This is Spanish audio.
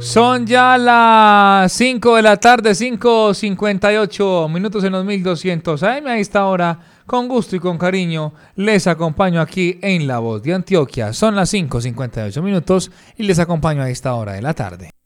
Son ya las 5 de la tarde, 5:58 minutos en los 1200 AM. A esta hora, con gusto y con cariño, les acompaño aquí en La Voz de Antioquia. Son las 5:58 minutos y les acompaño a esta hora de la tarde.